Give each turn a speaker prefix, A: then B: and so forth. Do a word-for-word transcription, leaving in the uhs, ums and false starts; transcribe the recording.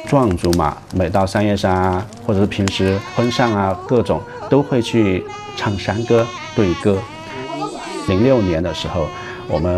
A: 壮族嘛，每到三月山啊，或者是平时婚丧啊，各种都会去唱山歌、对歌。零六年的时候，我们